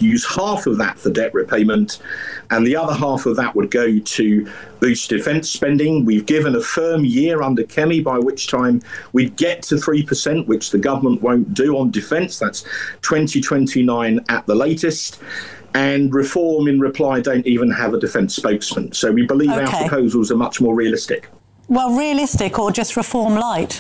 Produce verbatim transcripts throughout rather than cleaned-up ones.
use half of that for debt repayment, and the other half of that would go to boost defence spending. We've given a firm year under Kemi by which time we'd get to three percent, which the government won't do on defence. That's twenty twenty-nine at the latest. And Reform, in reply, don't even have a defence spokesman. So we believe okay. our proposals are much more realistic. Well, realistic or just Reform light?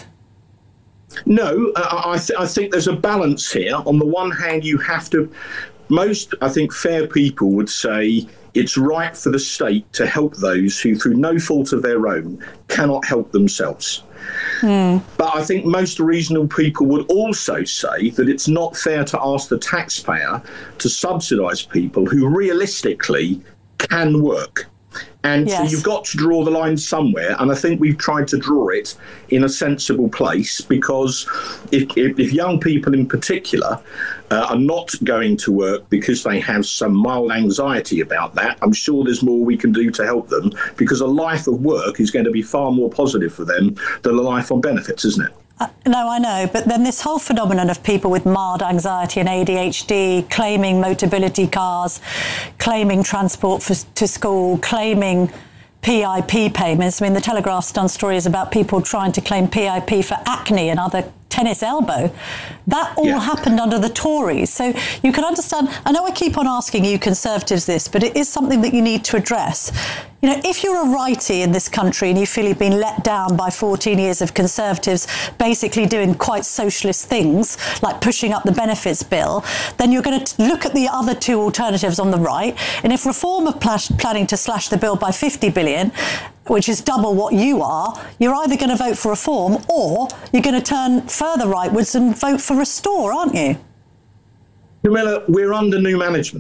No, uh, I, th- I think there's a balance here. On the one hand, you have to, most, I think, fair people would say it's right for the state to help those who, through no fault of their own, cannot help themselves. Mm. But I think most reasonable people would also say that it's not fair to ask the taxpayer to subsidise people who realistically can work. And yes. so you've got to draw the line somewhere, and I think we've tried to draw it in a sensible place, because if, if, if young people in particular uh, are not going to work because they have some mild anxiety about that, I'm sure there's more we can do to help them, because a life of work is going to be far more positive for them than a life on benefits, isn't it? Uh, no, I know, but then this whole phenomenon of people with mild anxiety and A D H D claiming Motability cars, claiming transport for, to school, claiming P I P payments. I mean, the Telegraph's done stories about people trying to claim P I P for acne and other tennis elbow. That all yeah. happened under the Tories. So you can understand, I know I keep on asking you Conservatives this, but it is something that you need to address. You know, if you're a righty in this country and you feel you've been let down by fourteen years of Conservatives basically doing quite socialist things, like pushing up the benefits bill, then you're going to look at the other two alternatives on the right. And if Reform are pl- planning to slash the bill by fifty billion, which is double what you are, you're either going to vote for Reform or you're going to turn further rightwards and vote for Restore, aren't you? Camilla, we're under new management.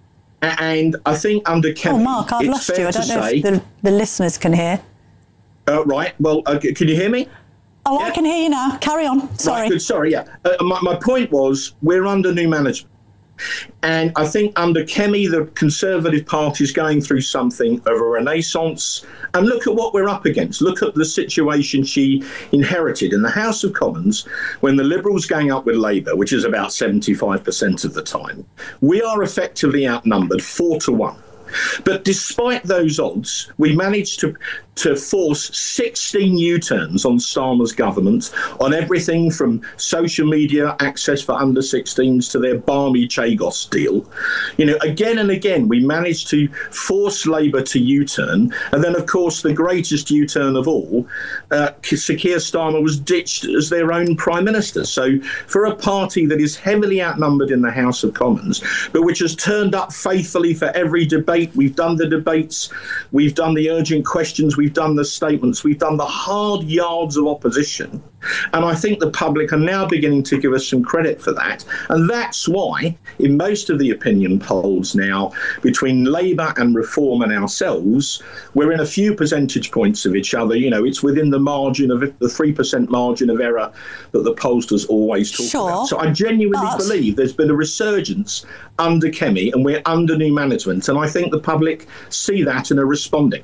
And I think under Kemi, oh, Mark, I've lost you. I don't know if the, the listeners can hear. Uh, right. Well, uh, can you hear me? Oh, yeah? I can hear you now. Carry on. Sorry. Right, good. Sorry, yeah. Uh, my, my point was, we're under new management. And I think under Kemi, the Conservative Party is going through something of a renaissance. And look at what we're up against. Look at the situation she inherited in the House of Commons when the Liberals gang up with Labour, which is about seventy-five percent of the time. We are effectively outnumbered four to one. But despite those odds, we managed to, to force sixteen U-turns on Starmer's government on everything from social media access for under sixteens to their balmy Chagos deal. You know, again and again, we managed to force Labour to U-turn. And then, of course, the greatest U-turn of all, uh, Sir Keir Starmer was ditched as their own Prime Minister. So for a party that is heavily outnumbered in the House of Commons, but which has turned up faithfully for every debate, we've done the debates, we've done the urgent questions, we've done the statements, we've done the hard yards of opposition. And I think the public are now beginning to give us some credit for that. And that's why, in most of the opinion polls now, between Labour and Reform and ourselves, we're in a few percentage points of each other. You know, it's within the margin of the three percent margin of error that the pollsters always talk sure, about. So I genuinely but... believe there's been a resurgence under Kemi and we're under new management. And I think the public see that and are responding.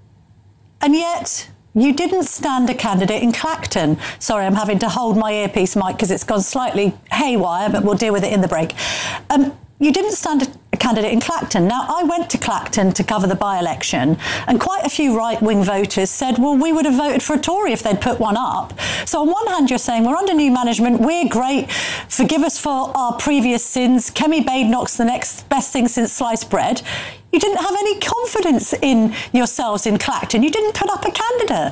And yet, you didn't stand a candidate in Clacton. Sorry, I'm having to hold my earpiece, Mike, because it's gone slightly haywire, but we'll deal with it in the break. Um, you didn't stand a candidate in Clacton. Now, I went to Clacton to cover the by-election, and quite a few right-wing voters said, well, we would have voted for a Tory if they'd put one up. So on one hand, you're saying, we're under new management, we're great, forgive us for our previous sins, Kemi Badenoch's the next best thing since sliced bread. You didn't have any confidence in yourselves in Clacton. You didn't put up a candidate.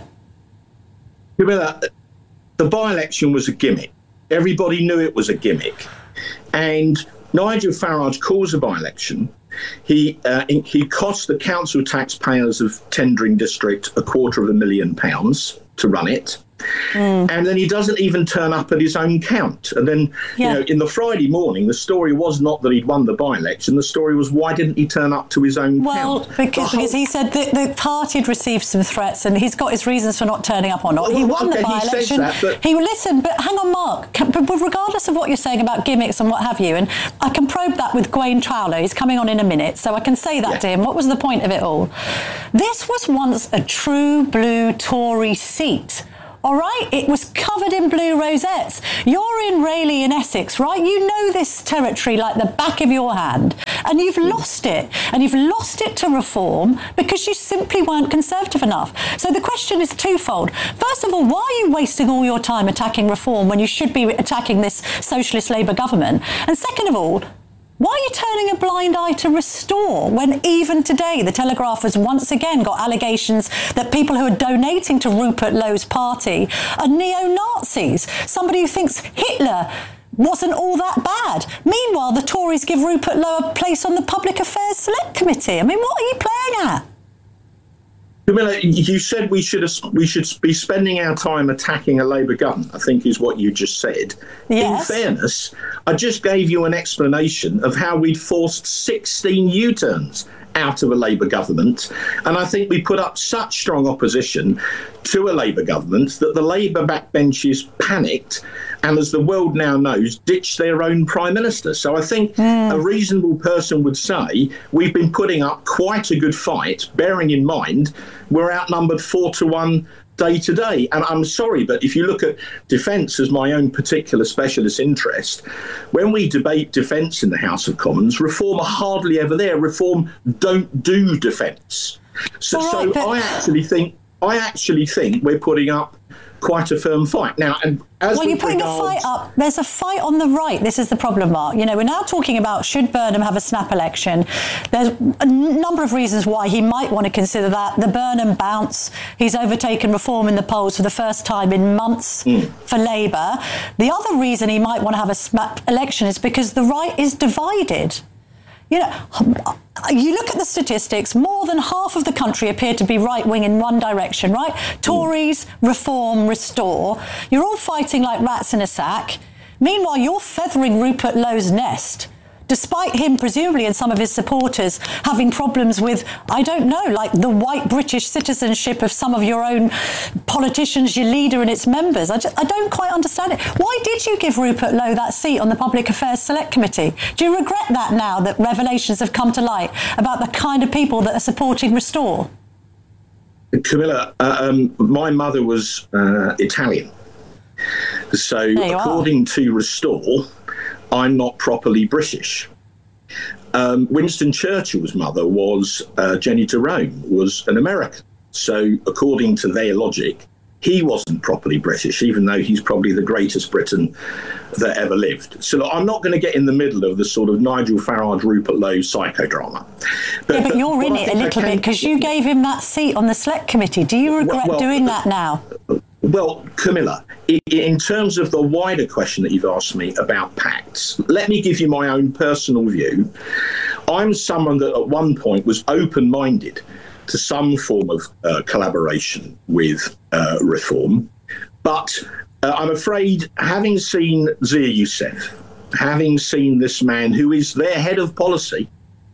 Camilla, the by-election was a gimmick. Everybody knew it was a gimmick. And Nigel Farage calls a by-election. He uh, he cost the council taxpayers of Tendring District a quarter of a million pounds to run it. Mm. And then he doesn't even turn up at his own count. And then, yeah. you know, in the Friday morning, the story was not that he'd won the by-election. The story was, why didn't he turn up to his own well, count? Well, because, whole... because he said that the party had received some threats and he's got his reasons for not turning up or not. Well, he won okay, the by-election. He, that, but... he listened, but hang on, Mark. Can, but regardless of what you're saying about gimmicks and what have you, and I can probe that with Gwaine Trowler. He's coming on in a minute, so I can say that yeah. to him. What was the point of it all? This was once a true blue Tory seat. All right, it was covered in blue rosettes. You're in Rayleigh in Essex, right? You know this territory like the back of your hand. And you've lost it. And you've lost it to reform because you simply weren't Conservative enough. So the question is twofold. First of all, why are you wasting all your time attacking reform when you should be attacking this socialist Labour government? And second of all, why are you turning a blind eye to Restore when even today the Telegraph has once again got allegations that people who are donating to Rupert Lowe's party are neo-Nazis, somebody who thinks Hitler wasn't all that bad. Meanwhile, the Tories give Rupert Lowe a place on the Public Affairs Select Committee. I mean, what are you playing at? Camilla, you said we should we should be spending our time attacking a Labour government, I think is what you just said. Yes. In fairness, I just gave you an explanation of how we'd forced sixteen U-turns out of a Labour government. And I think we put up such strong opposition to a Labour government that the Labour backbenches panicked and, as the world now knows, ditched their own Prime Minister. So I think mm. a reasonable person would say we've been putting up quite a good fight, bearing in mind we're outnumbered four to one day to day. And I'm sorry, but if you look at defence as my own particular specialist interest, when we debate defence in the House of Commons, Reform are hardly ever there. Reform don't do defence. So, right, so but- I actually think I actually think we're putting up quite a firm fight. Now, and as well, you're putting regards... a fight up. There's a fight on the right. This is the problem, Mark. You know, we're now talking about should Burnham have a snap election. There's a number of reasons why he might want to consider that. The Burnham bounce. He's overtaken Reform in the polls for the first time in months mm. for Labour. The other reason he might want to have a snap election is because the right is divided. You know, you look at the statistics, more than half of the country appear to be right-wing in one direction, right? Tories, Reform, Restore. You're all fighting like rats in a sack. Meanwhile, you're feathering Rupert Lowe's nest, despite him, presumably, and some of his supporters having problems with, I don't know, like the white British citizenship of some of your own politicians, your leader and its members. I, just, I don't quite understand it. Why did you give Rupert Lowe that seat on the Public Affairs Select Committee? Do you regret that now that revelations have come to light about the kind of people that are supporting Restore? Camilla, uh, um, my mother was uh, Italian. So according are. to Restore, I'm not properly British. Um, Winston Churchill's mother was, uh, Jenny Jerome, was an American. So according to their logic, he wasn't properly British, even though he's probably the greatest Briton that ever lived. So look, I'm not going to get in the middle of the sort of Nigel Farage, Rupert Lowe psychodrama. But, yeah, but, but you're in it a little bit because you gave him that seat on the Select Committee. Do you regret well, well, doing that now? Well, Camilla, in terms of the wider question that you've asked me about pacts, let me give you my own personal view. I'm someone that at one point was open-minded to some form of uh, collaboration with uh, Reform. But uh, I'm afraid, having seen Zia Youssef, having seen this man who is their head of policy,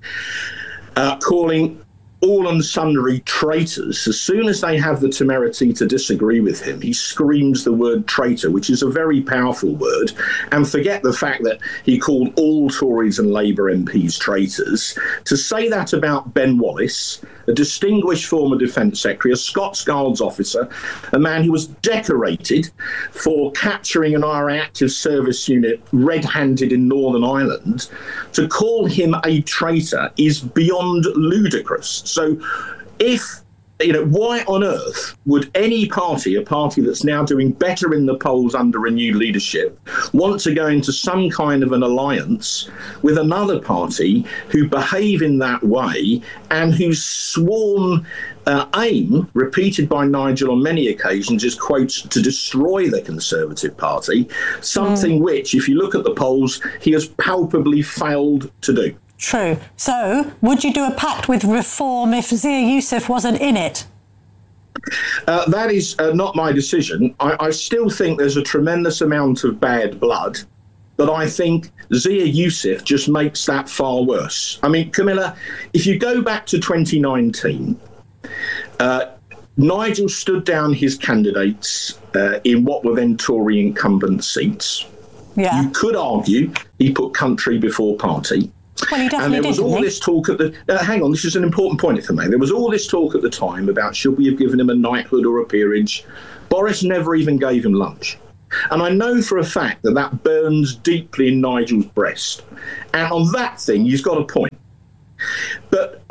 uh, calling all and sundry traitors, as soon as they have the temerity to disagree with him, he screams the word traitor, which is a very powerful word, and forget the fact that he called all Tories and Labour M Ps traitors. To say that about Ben Wallace, a distinguished former Defence Secretary, a Scots Guards officer, a man who was decorated for capturing an I R A active service unit red-handed in Northern Ireland, to call him a traitor is beyond ludicrous. So if, you know, why on earth would any party, a party that's now doing better in the polls under a new leadership, want to go into some kind of an alliance with another party who behave in that way and whose sworn uh, aim, repeated by Nigel on many occasions, is, quote, to destroy the Conservative Party, something mm. which, if you look at the polls, he has palpably failed to do. True. So, would you do a pact with Reform if Zia Youssef wasn't in it? Uh, that is uh, not my decision. I, I still think there's a tremendous amount of bad blood, but I think Zia Youssef just makes that far worse. I mean, Camilla, if you go back to twenty nineteen, uh, Nigel stood down his candidates uh, in what were then Tory incumbent seats. Yeah. You could argue he put country before party. Well, he definitely and there was did, all this talk at the... Uh, hang on, this is an important point, if I may. There was all this talk at the time about should we have given him a knighthood or a peerage. Boris never even gave him lunch. And I know for a fact that that burns deeply in Nigel's breast. And on that thing, he's got a point.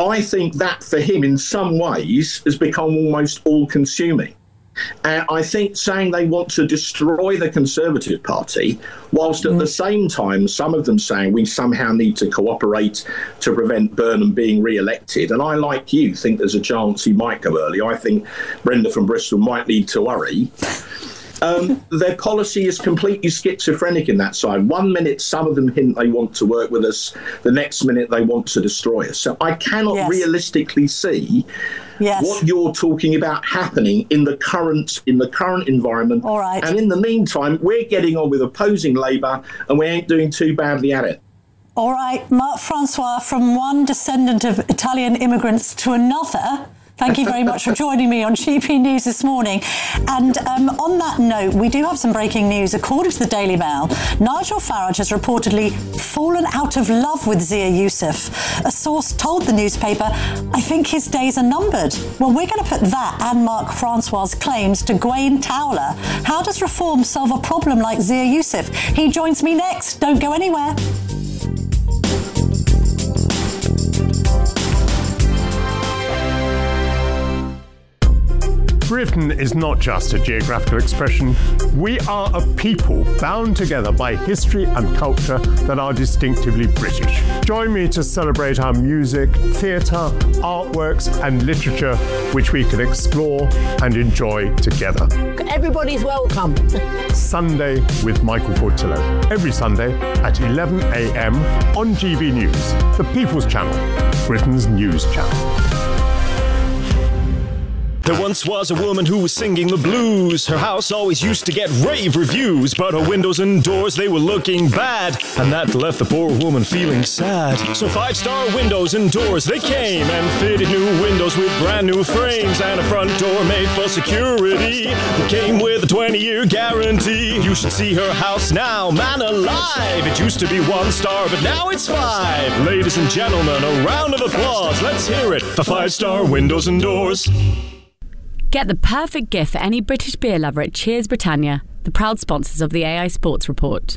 I think that for him, in some ways, has become almost all-consuming. And I think saying they want to destroy the Conservative Party, whilst at mm. the same time, some of them saying we somehow need to cooperate to prevent Burnham being re-elected. And I, like you, think there's a chance he might go early. I think Brenda from Bristol might need to worry. Um, their policy is completely schizophrenic in that side. One minute, some of them hint they want to work with us. The next minute, they want to destroy us. So I cannot yes. realistically see yes. what you're talking about happening in the current in the current environment. All right. And in the meantime, we're getting on with opposing Labour, and we ain't doing too badly at it. All right, Marc Francois, from one descendant of Italian immigrants to another. Thank you very much for joining me on G B News this morning. And um, on that note, we do have some breaking news. According to the Daily Mail, Nigel Farage has reportedly fallen out of love with Zia Youssef. A source told the newspaper, I think his days are numbered. Well, we're going to put that and Marc Francois' claims to Gwaine Towler. How does reform solve a problem like Zia Youssef? He joins me next. Don't go anywhere. Britain is not just a geographical expression. We are a people bound together by history and culture that are distinctively British. Join me to celebrate our music, theatre, artworks and literature, which we can explore and enjoy together. Everybody's welcome. Sunday with Michael Portillo. Every Sunday at eleven a.m. on G B News, the People's Channel, Britain's news channel. There once was a woman who was singing the blues. Her house always used to get rave reviews, but her windows and doors, they were looking bad, and that left the poor woman feeling sad. So five-star windows and doors, they came and fitted new windows with brand new frames, and a front door made for security that came with a twenty-year guarantee. You should see her house now, man alive. It used to be one star, but now it's five. Ladies and gentlemen, a round of applause. Let's hear it for five-star windows and doors. Get the perfect gift for any British beer lover at Cheers Britannia, the proud sponsors of the A I Sports Report.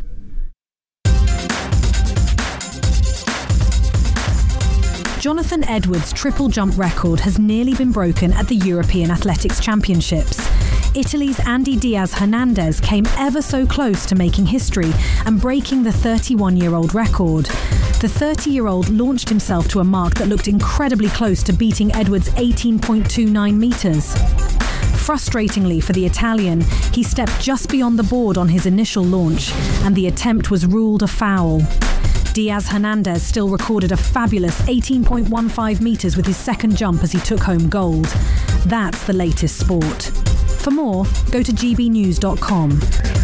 Jonathan Edwards' triple jump record has nearly been broken at the European Athletics Championships. Italy's Andy Diaz-Hernandez came ever so close to making history and breaking the thirty-one-year-old record. The thirty-year-old launched himself to a mark that looked incredibly close to beating Edwards' eighteen point two nine metres. Frustratingly for the Italian, he stepped just beyond the board on his initial launch, and the attempt was ruled a foul. Diaz-Hernandez still recorded a fabulous eighteen point one five metres with his second jump as he took home gold. That's the latest sport. For more, go to g b news dot com.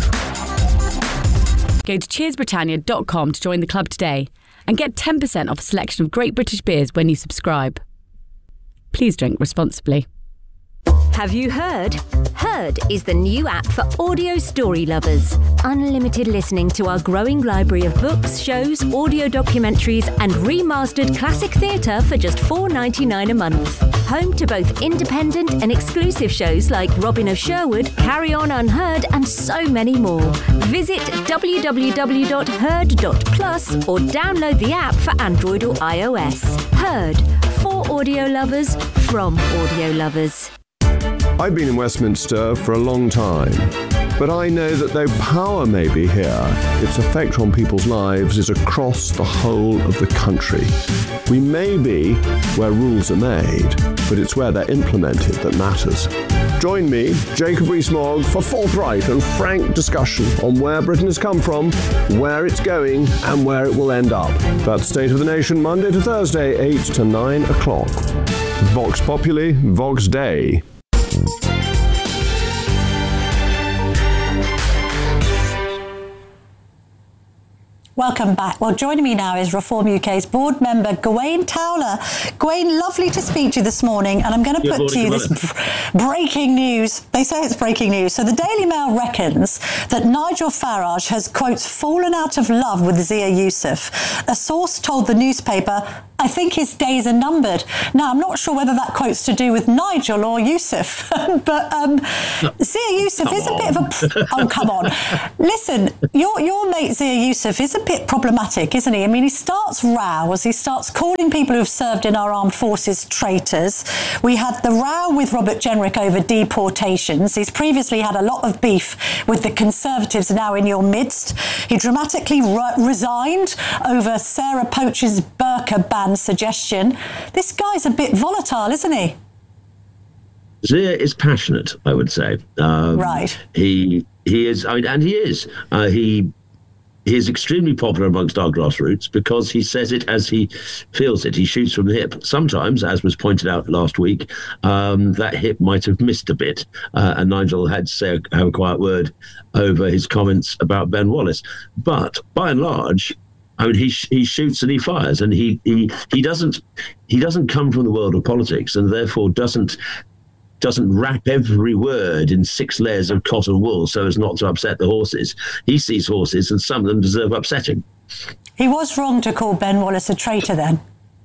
Go to cheers britannia dot com to join the club today and get ten percent off a selection of great British beers when you subscribe. Please drink responsibly. Have you heard? Heard is the new app for audio story lovers. Unlimited listening to our growing library of books, shows, audio documentaries and remastered classic theatre for just four dollars ninety-nine a month. Home to both independent and exclusive shows like Robin of Sherwood, Carry On Unheard and so many more. Visit w w w dot heard dot plus or download the app for Android or iOS. Heard, for audio lovers, from audio lovers. I've been in Westminster for a long time, but I know that though power may be here, its effect on people's lives is across the whole of the country. We may be where rules are made, but it's where they're implemented that matters. Join me, Jacob Rees-Mogg, for forthright and frank discussion on where Britain has come from, where it's going, and where it will end up. That's State of the Nation, Monday to Thursday, eight to nine o'clock. Vox Populi, Vox Dei. Welcome back. Well, joining me now is Reform U K's board member, Gwaine Towler. Gwaine, lovely to speak to you this morning. And I'm going to put to you this breaking news. They say it's breaking news. So the Daily Mail reckons that Nigel Farage has, quote, fallen out of love with Zia Youssef. A source told the newspaper, I think his days are numbered. Now, I'm not sure whether that quote's to do with Nigel or Yusuf, but um, Zia Yusuf is a bit of a... Oh, come on. Listen, your, your mate Zia Yusuf is a bit problematic, isn't he? I mean, he starts rows, he starts calling people who've served in our armed forces traitors. We had the row with Robert Jenrick over deportations. He's previously had a lot of beef with the Conservatives now in your midst. He dramatically re- resigned over Sarah Poach's burqa ban suggestion. This guy's a bit volatile, isn't he? Zia is passionate, I would say. Um, right. He he is, I mean, and he is. Uh, he he is extremely popular amongst our grassroots because he says it as he feels it. He shoots from the hip. Sometimes, as was pointed out last week, um, that hip might have missed a bit, uh, and Nigel had to say a, have a quiet word over his comments about Ben Wallace. But by and large, I mean, he he shoots and he fires, and he he he doesn't he doesn't come from the world of politics, and therefore doesn't doesn't wrap every word in six layers of cotton wool so as not to upset the horses. He sees horses, and some of them deserve upsetting. He was wrong to call Ben Wallace a traitor, then.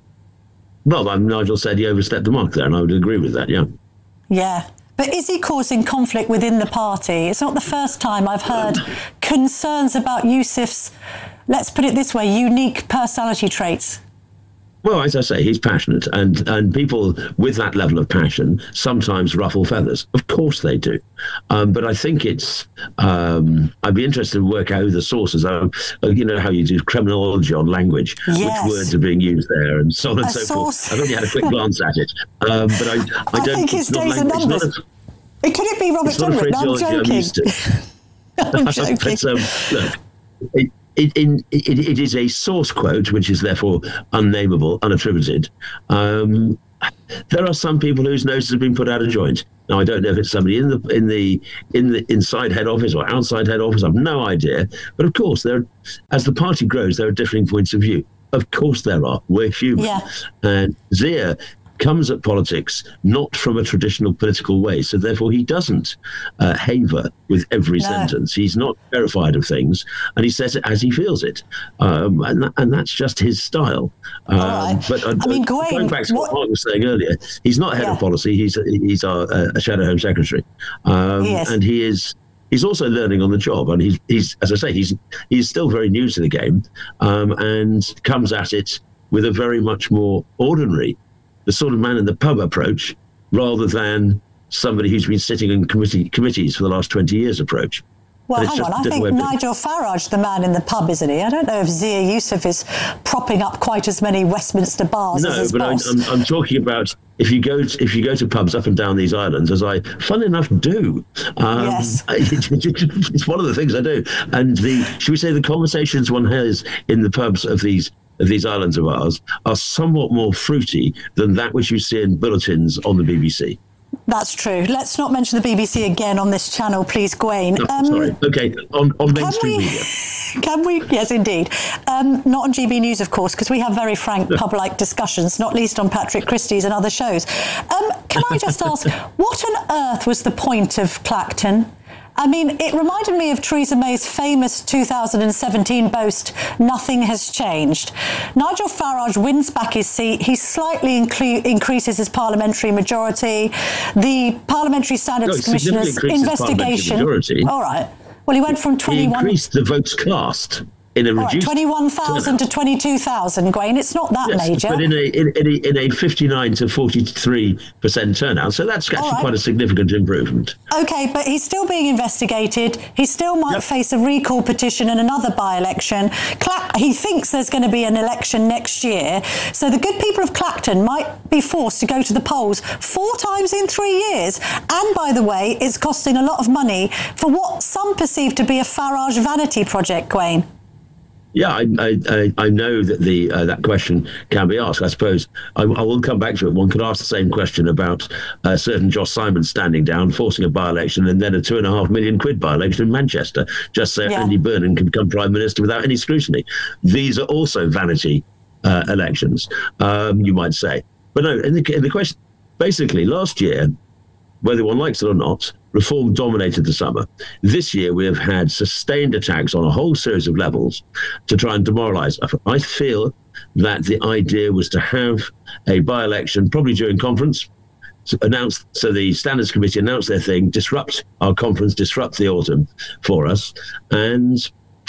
Well, um, Nigel said he overstepped the mark there, and I would agree with that. Yeah. Yeah. But is he causing conflict within the party? It's not the first time I've heard concerns about Yusuf's, let's put it this way, unique personality traits. Well, as I say, he's passionate, and, and people with that level of passion sometimes ruffle feathers. Of course they do. Um, but I think it's, um, I'd be interested to work out who the sources are. Uh, you know how you do criminology on language, yes. Which words are being used there, and so on and a so source. forth. I've only had a quick glance at it. Um, but I, I, I don't think his days are numbers. A, Could it be Robert Jenrick? No, I'm joking. I'm joking. But, um, look, it, It, in, it, it is a source quote, which is therefore unnameable, unattributed. Um, there are some people whose noses have been put out of joint. Now, I don't know if it's somebody in the in the in the inside head office or outside head office. I've no idea. But of course, there, as the party grows, there are differing points of view. Of course, there are. We're human. Yeah. And Zia comes at politics not from a traditional political way, so therefore he doesn't uh, haver with every no. sentence. He's not terrified of things, and he says it as he feels it, um, and th- and that's just his style. Um, right. But uh, I mean, Gawain, going back to what, what Mark was saying earlier, he's not head yeah. of policy. He's he's our uh, a shadow home secretary, um, he is. and he is. He's also learning on the job, and he's he's as I say, he's he's still very new to the game, um, and comes at it with a very much more ordinary, the sort of man in the pub approach, rather than somebody who's been sitting in committee, committees for the last twenty years approach. Well, hang on, I think Nigel Farage, the man in the pub, isn't he? I don't know if Zia Yusuf is propping up quite as many Westminster bars no, as his but boss. I'm, I'm, I'm talking about if you go to, if you go to pubs up and down these islands, as I, fun enough, do. Um, yes. It's one of the things I do. And the, should we say, the conversations one has in the pubs of these of these islands of ours are somewhat more fruity than that which you see in bulletins on the B B C. That's true. Let's not mention the B B C again on this channel, please, Gawain. No, um, sorry. Okay, on, on mainstream we, media. Can we? Yes, indeed. Um, not on G B News, of course, because we have very frank pub-like discussions, not least on Patrick Christie's and other shows. Um, can I just ask, what on earth was the point of Clacton? I mean, it reminded me of Theresa May's famous two thousand seventeen boast, nothing has changed. Nigel Farage wins back his seat. He slightly incre- increases his parliamentary majority. The Parliamentary Standards no, Commissioner's investigation. All right. Well, he went from twenty-one... He increased the votes cast in a All reduced... Right, twenty-one thousand to twenty-two thousand, Gawain. It's not that yes, major. But in a, in, in, a, in a fifty-nine to forty-three percent turnout, so that's actually right. quite a significant improvement. OK, but he's still being investigated. He still might yep. face a recall petition and another by-election. Cla- he thinks there's going to be an election next year. So the good people of Clacton might be forced to go to the polls four times in three years. And, by the way, it's costing a lot of money for what some perceive to be a Farage vanity project, Gawain. Yeah, I, I, I know that the uh, that question can be asked. I suppose I, I will come back to it. One could ask the same question about uh, certain Josh Simon standing down, forcing a by-election, and then a two and a half million quid by-election in Manchester, just so yeah. Andy Burnham can become Prime Minister without any scrutiny. These are also vanity uh, elections, um, you might say. But no, in the, in the question, basically, last year, whether one likes it or not, reform dominated the summer. This year, we have had sustained attacks on a whole series of levels to try and demoralise. I feel that the idea was to have a by-election, probably during conference, so, announced, so the Standards Committee announced their thing, disrupt our conference, disrupt the autumn for us. And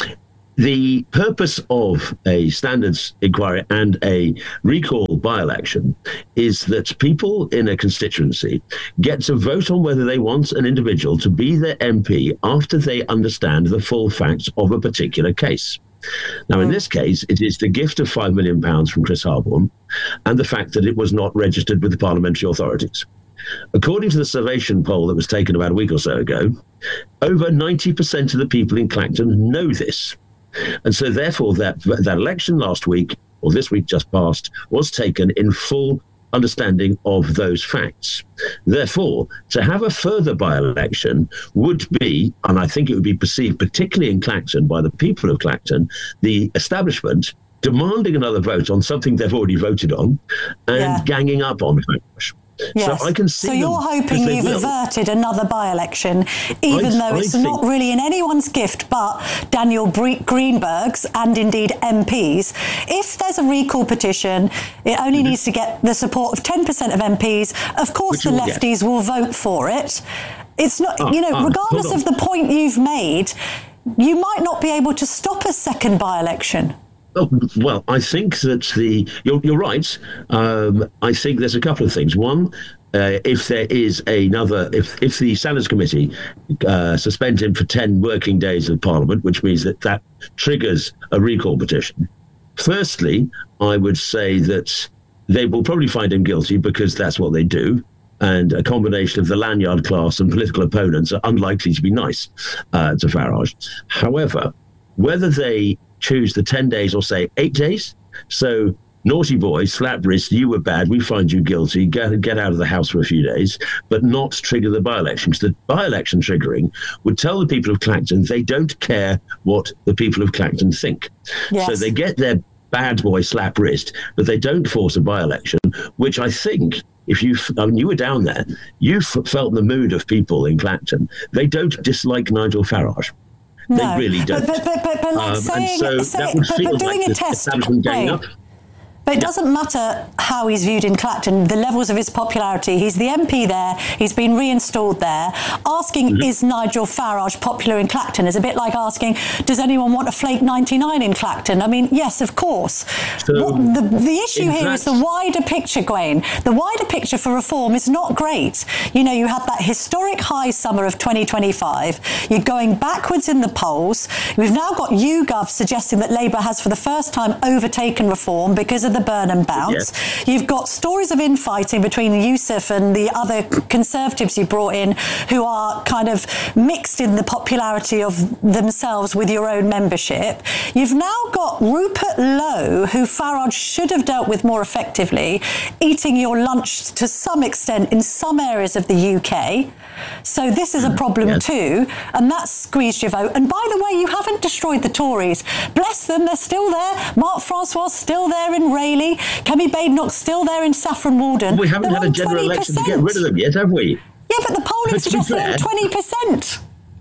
the purpose of a standards inquiry and a recall by-election is that people in a constituency get to vote on whether they want an individual to be their M P after they understand the full facts of a particular case. Now, in this case, it is the gift of five million pounds from Chris Harborne and the fact that it was not registered with the parliamentary authorities. According to the Survation poll that was taken about a week or so ago, over ninety percent of the people in Clacton know this. And so, therefore, that that election last week, or this week just passed, was taken in full understanding of those facts. Therefore, to have a further by-election would be, and I think it would be perceived, particularly in Clacton, by the people of Clacton, the establishment demanding another vote on something they've already voted on and yeah. ganging up on Farage. Yes. So I can see So you're hoping you've will. averted another by-election, even I, though I it's think, not really in anyone's gift but Daniel Greenberg's and indeed M Ps. If there's a recall petition, it only mm-hmm. needs to get the support of ten percent of M Ps. Of course, the lefties will vote for it. It's not, oh, you know, oh, regardless of the point you've made, you might not be able to stop a second by-election. Oh, well, I think that the you're, you're right. Um, I think there's a couple of things. One, uh, if there is another, if if the Standards Committee uh, suspend him for ten working days of Parliament, which means that that triggers a recall petition. Firstly, I would say that they will probably find him guilty because that's what they do. And a combination of the lanyard class and political opponents are unlikely to be nice uh, to Farage. However, whether they choose the ten days or say eight days. So naughty boy, slap wrist, you were bad, we find you guilty, get, get out of the house for a few days, but not trigger the by-election. Because the by-election triggering would tell the people of Clacton they don't care what the people of Clacton think. Yes. So they get their bad boy slap wrist, but they don't force a by-election, which I think, if you, I mean, you were down there, you f- felt the mood of people in Clacton. They don't dislike Nigel Farage. No. They really don't. But, but, but, but like um, saying, and so say, that would but, feel but doing like a the test, establishment going up. But it doesn't matter how he's viewed in Clacton, the levels of his popularity. He's the M P there, he's been reinstalled there. Asking, mm-hmm. is Nigel Farage popular in Clacton is a bit like asking, does anyone want a Flake ninety-nine in Clacton? I mean, yes, of course. So what, the, the issue here is the wider picture, Gwen. The wider picture for reform is not great. You know, you had that historic high summer of twenty twenty-five. You're going backwards in the polls. We've now got YouGov suggesting that Labour has for the first time overtaken reform because of the Burnham bounce. Yes. You've got stories of infighting between Yousaf and the other Conservatives you brought in who are kind of mixed in the popularity of themselves with your own membership. You've now got Rupert Lowe, who Farage should have dealt with more effectively, eating your lunch to some extent in some areas of the U K. So this is a problem yes. too, and that's squeezed your vote. And by the way, you haven't destroyed the Tories. Bless them, they're still there. Mark Francois still there in Rayleigh. Kemi Badenoch's still there in Saffron Walden. Well, we haven't they're had a general twenty percent. Election to get rid of them yet, have we? Yeah, but the polling suggests they're on twenty percent.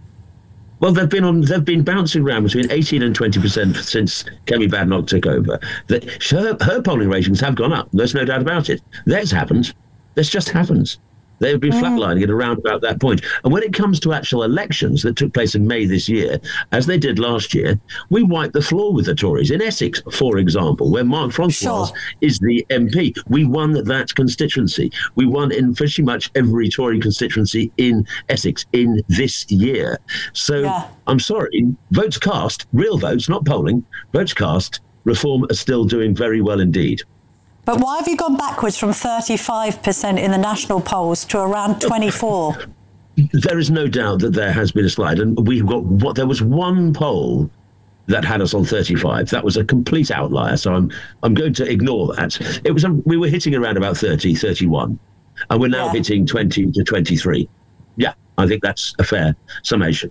Well, they've been on. They've been bouncing around between eighteen and twenty percent since Kemi Badenoch took over. That her, her polling ratings have gone up. There's no doubt about it. Theirs happens. This just happens. They've been mm. flatlining at around about that point. And when it comes to actual elections that took place in May this year, as they did last year, we wiped the floor with the Tories. In Essex, for example, where Mark Francois sure. is the M P, we won that constituency. We won in pretty much every Tory constituency in Essex in this year. So yeah. I'm sorry, votes cast, real votes, not polling, votes cast, Reform are still doing very well indeed. But why have you gone backwards from thirty-five percent in the national polls to around twenty-four? There is no doubt that there has been a slide. And we've got what there was one poll that had us on thirty-five. That was a complete outlier. So I'm I'm going to ignore that. It was a, we were hitting around about thirty, thirty-one. And we're now yeah. hitting twenty to twenty-three. Yeah, I think that's a fair summation.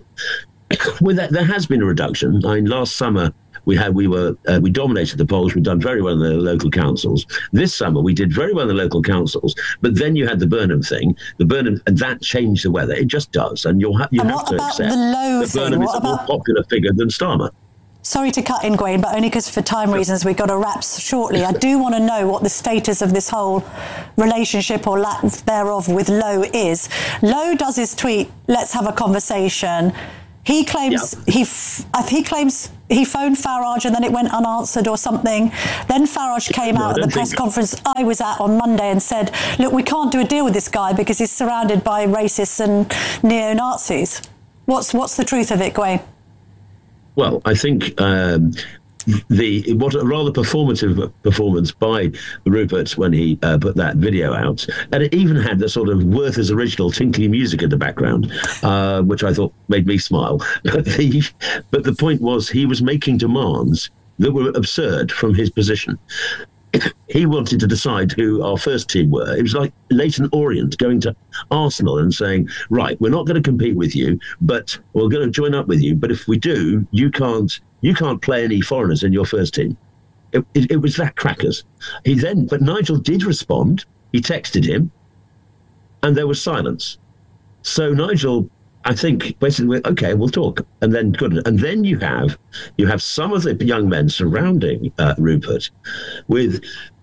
With that, there has been a reduction. I mean, last summer, We had, we were, uh, we dominated the polls. We'd done very well in the local councils. This summer, we did very well in the local councils. But then you had the Burnham thing. The Burnham, and that changed the weather. It just does, and you'll ha- you and have what to about accept the low that Burnham thing? is what a more about... popular figure than Starmer. Sorry to cut in, Gwen, but only because for time reasons we've got to wrap shortly. I do want to know what the status of this whole relationship or lack thereof with Lowe is. Lowe does his tweet, let's have a conversation. He claims yeah. he f- he claims he phoned Farage and then it went unanswered or something. Then Farage came no, out at the press conference I was at on Monday and said, look, we can't do a deal with this guy because he's surrounded by racists and neo-Nazis. What's what's the truth of it, Gwen? Well, I think um, the what a rather performative performance by Rupert when he uh, put that video out, and it even had the sort of Werther's original tinkly music in the background, uh, which I thought made me smile. But the but the point was he was making demands that were absurd from his position. He wanted to decide who our first team were. It was like Leyton Orient going to Arsenal and saying, right, we're not going to compete with you, but we're going to join up with you. But if we do, you can't you can't play any foreigners in your first team. It, it, it was that crackers. He then, but Nigel did respond. He texted him, and there was silence. So Nigel, I think, basically went, okay, we'll talk, and then couldn't. And then you have you have some of the young men surrounding uh, Rupert with,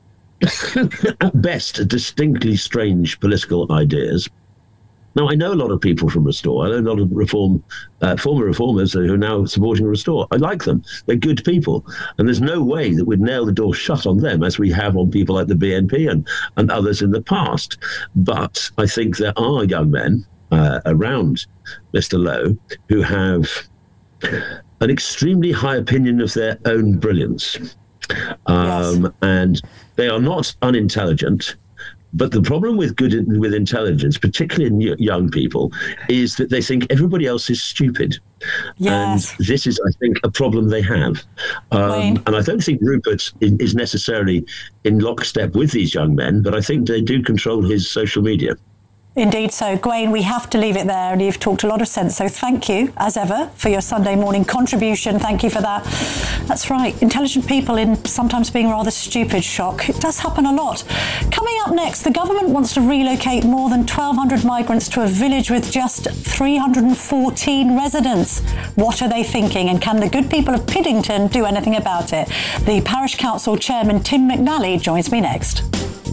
at best, distinctly strange political ideas. Now, I know a lot of people from Restore. I know a lot of reform, uh, former reformers who are now supporting Restore. I like them. They're good people. And there's no way that we'd nail the door shut on them as we have on people like the B N P and, and others in the past. But I think there are young men uh, around Mister Lowe who have an extremely high opinion of their own brilliance. Um, yes. And they are not unintelligent. But the problem with good with intelligence, particularly in young people, is that they think everybody else is stupid. Yes. And this is, I think, a problem they have. Um, and I don't think Rupert is necessarily in lockstep with these young men, but I think they do control his social media. Indeed so. Gwen, we have to leave it there, and you've talked a lot of sense. So thank you, as ever, for your Sunday morning contribution. Thank you for that. That's right. Intelligent people in sometimes being rather stupid shock. It does happen a lot. Coming up next, the government wants to relocate more than twelve hundred migrants to a village with just three hundred fourteen residents. What are they thinking? And can the good people of Piddington do anything about it? The Parish Council Chairman, Tim McNally, joins me next.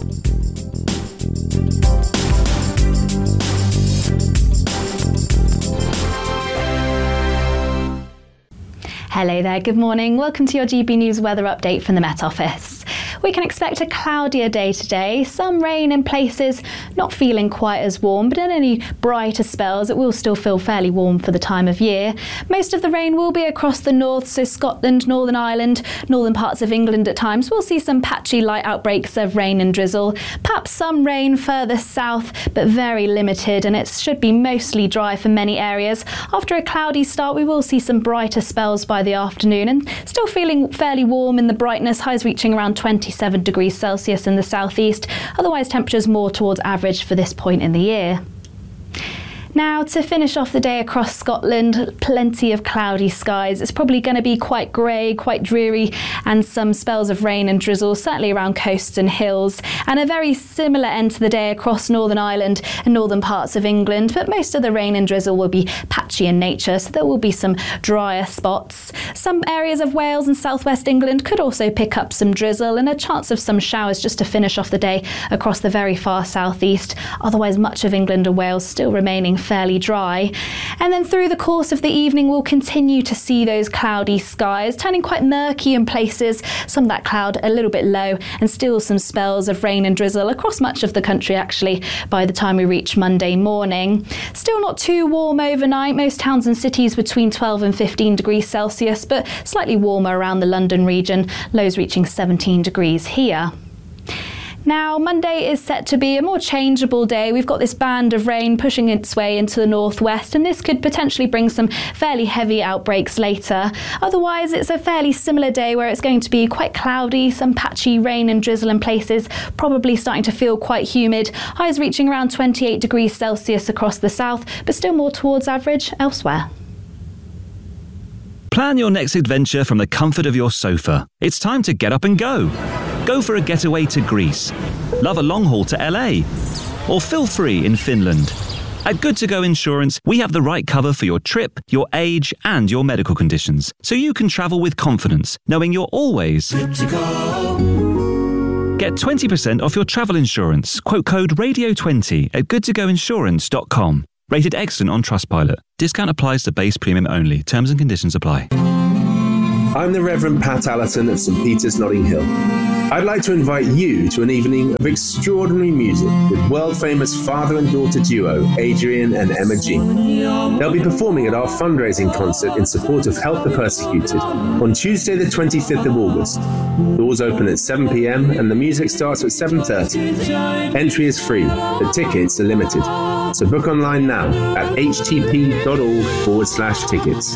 Hello there, good morning. Welcome to your G B News weather update from the Met Office. We can expect a cloudier day today, some rain in places, not feeling quite as warm, but in any brighter spells it will still feel fairly warm for the time of year. Most of the rain will be across the north, so Scotland, Northern Ireland, northern parts of England at times. We'll see some patchy light outbreaks of rain and drizzle, perhaps some rain further south, but very limited, and it should be mostly dry for many areas. After a cloudy start, we will see some brighter spells by the afternoon, and still feeling fairly warm in the brightness, highs reaching around twenty-seven degrees Celsius in the southeast. Otherwise, temperatures more towards average for this point in the year. Now, to finish off the day across Scotland, plenty of cloudy skies. It's probably going to be quite grey, quite dreary, and some spells of rain and drizzle, certainly around coasts and hills. And a very similar end to the day across Northern Ireland and northern parts of England. But most of the rain and drizzle will be patchy in nature, so there will be some drier spots. Some areas of Wales and southwest England could also pick up some drizzle, and a chance of some showers just to finish off the day across the very far southeast. Otherwise, much of England and Wales still remaining fairly dry. And then through the course of the evening, we'll continue to see those cloudy skies, turning quite murky in places, some of that cloud a little bit low, and still some spells of rain and drizzle across much of the country, actually, by the time we reach Monday morning. Still not too warm overnight. Most towns and cities between twelve and fifteen degrees Celsius, but slightly warmer around the London region, lows reaching seventeen degrees here. Now, Monday is set to be a more changeable day. We've got this band of rain pushing its way into the northwest, and this could potentially bring some fairly heavy outbreaks later. Otherwise, it's a fairly similar day where it's going to be quite cloudy, some patchy rain and drizzle in places, probably starting to feel quite humid. Highs reaching around twenty-eight degrees Celsius across the south, but still more towards average elsewhere. Plan your next adventure from the comfort of your sofa. It's time to get up and go. Go for a getaway to Greece, love a long haul to L A, or feel free in Finland. At Good To Go Insurance, we have the right cover for your trip, your age, and your medical conditions, so you can travel with confidence, knowing you're always good to go. Get twenty percent off your travel insurance. Quote code radio twenty at good to go insurance dot com. Rated excellent on Trustpilot. Discount applies to base premium only. Terms and conditions apply. I'm the Reverend Pat Allison of St Peter's, Notting Hill. I'd like to invite you to an evening of extraordinary music with world-famous father and daughter duo Adrian and Emma Jean. They'll be performing at our fundraising concert in support of Help the Persecuted on Tuesday the twenty-fifth of August. Doors open at seven p.m. and the music starts at seven thirty. Entry is free, but tickets are limited. So book online now at htp.org forward slash tickets.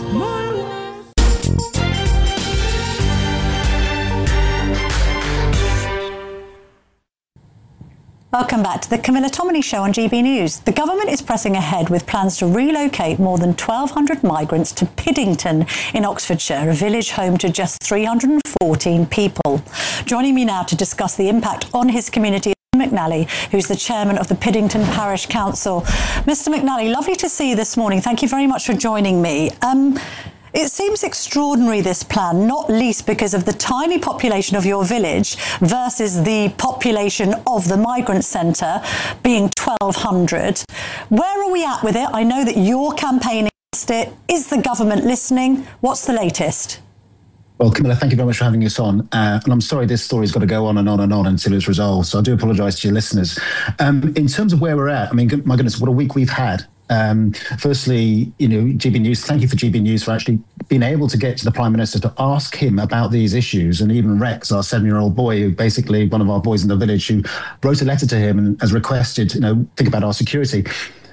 Welcome back to the Camilla Tominey Show on G B News. The government is pressing ahead with plans to relocate more than twelve hundred migrants to Piddington in Oxfordshire, a village home to just three hundred fourteen people. Joining me now to discuss the impact on his community is McNally, who's the chairman of the Piddington Parish Council. Mister McNally, lovely to see you this morning. Thank you very much for joining me. Um, It seems extraordinary, this plan, not least because of the tiny population of your village versus the population of the migrant centre being twelve hundred. Where are we at with it? I know that you're campaigning against it. Is the government listening? What's the latest? Well, Camilla, thank you very much for having us on. Uh, and I'm sorry this story's got to go on and on and on until it's resolved. So I do apologise to your listeners. Um, in terms of where we're at, I mean, my goodness, what a week we've had. Um, firstly, you know, G B News, thank you for G B News for actually being able to get to the Prime Minister to ask him about these issues. And even Rex, our seven-year-old boy, who basically one of our boys in the village, who wrote a letter to him and has requested, you know, think about our security.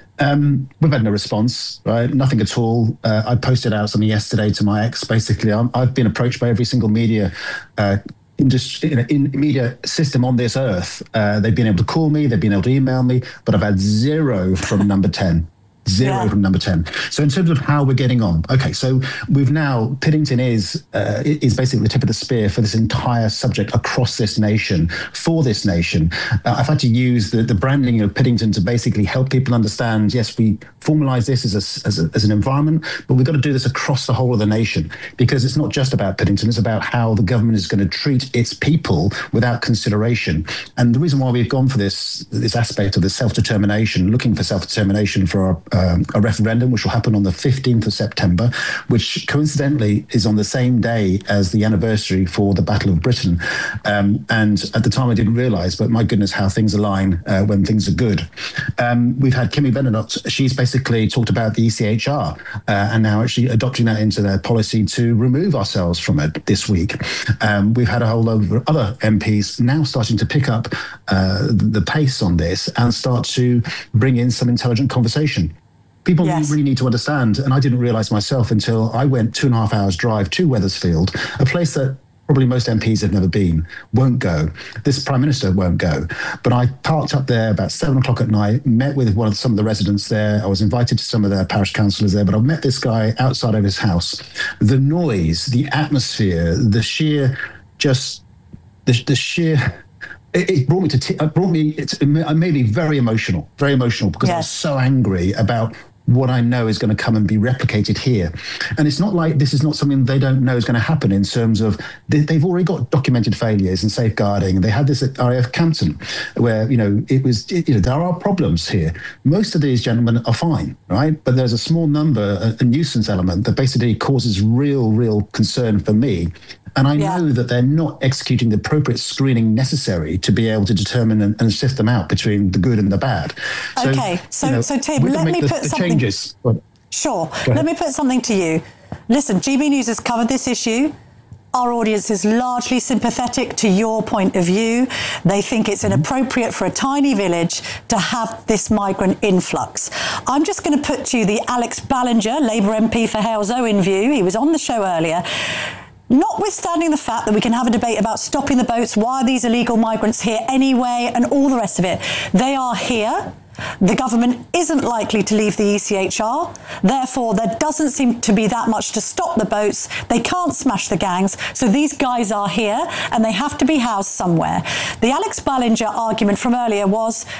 Um, we've had no response, right? Nothing at all. Uh, I posted out something yesterday to my ex. Basically, I'm, I've been approached by every single media uh, industry, in, in media system on this earth. Uh, they've been able to call me, they've been able to email me, but I've had zero from number ten. Zero yeah. from number ten. So in terms of how we're getting on, okay, so we've now, Piddington is uh, is basically the tip of the spear for this entire subject across this nation, for this nation. Uh, I've had to use the, the branding of Piddington to basically help people understand, yes, we formalise this as, a, as, a, as an environment, but we've got to do this across the whole of the nation, because it's not just about Piddington, it's about how the government is going to treat its people without consideration. And the reason why we've gone for this, this aspect of the self-determination, looking for self-determination for our Um, a referendum which will happen on the fifteenth of September, which coincidentally is on the same day as the anniversary for the Battle of Britain. Um, and at the time I didn't realise, but my goodness, how things align uh, when things are good. Um, we've had Kimmy Benedott. She's basically talked about the E C H R uh, and now actually adopting that into their policy to remove ourselves from it this week. Um, we've had a whole load of other M Ps now starting to pick up uh, the pace on this and start to bring in some intelligent conversation. People yes. really need to understand, and I didn't realise myself until I went two and a half hours drive to Wethersfield, a place that probably most M Ps have never been, won't go. This Prime Minister won't go. But I parked up there about seven o'clock at night, met with one of some of the residents there. I was invited to some of their parish councillors there, but I met this guy outside of his house. The noise, the atmosphere, the sheer, just, the, the sheer... It, it brought me to, t- it brought me, it's, it made me very emotional, very emotional, because yes. I was so angry about what I know is going to come and be replicated here. And it's not like this is not something they don't know is going to happen in terms of they, they've already got documented failures and safeguarding. They had this at R A F Campton where, you know, it was, it, you know, there are problems here. Most of these gentlemen are fine, right? But there's a small number, a, a nuisance element that basically causes real, real concern for me. And I yeah. know that they're not executing the appropriate screening necessary to be able to determine and, and sift them out between the good and the bad. So, okay, so, you know, so Tim, let me the, put the something... Changes. Sure. Let me put something to you. Listen, G B News has covered this issue. Our audience is largely sympathetic to your point of view. They think it's inappropriate for a tiny village to have this migrant influx. I'm just going to put to you the Alex Ballinger, Labour M P for Hales-Owen view. He was on the show earlier. Notwithstanding the fact that we can have a debate about stopping the boats, why are these illegal migrants here anyway, and all the rest of it, they are here. The government isn't likely to leave the E C H R. Therefore, there doesn't seem to be that much to stop the boats. They can't smash the gangs. So these guys are here and they have to be housed somewhere. The Alex Ballinger argument from earlier was,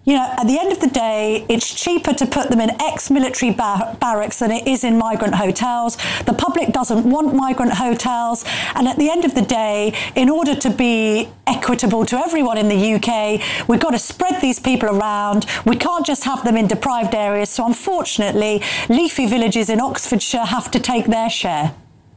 You know, at the end of the day, it's cheaper to put them in ex-military bar- barracks than it is in migrant hotels. The public doesn't want migrant hotels. And at the end of the day, in order to be equitable to everyone in the U K, we've got to spread these people around. We can't just have them in deprived areas. So unfortunately, leafy villages in Oxfordshire have to take their share.